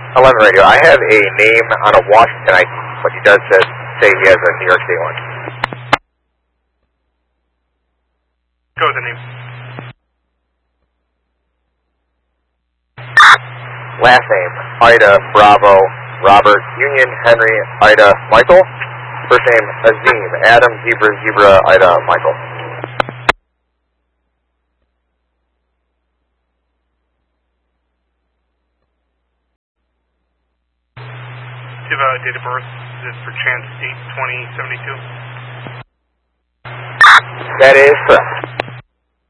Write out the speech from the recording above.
11 radio. I have a name on a Washington ID, but he does say he has a New York State one. Go with the name. Last name, Ida, Bravo, Robert, Union, Henry, Ida, Michael. First name, Azim, Adam, Zebra, Ida, Michael. Do you have a date of birth? Is it for chance 8/20/72? That is correct.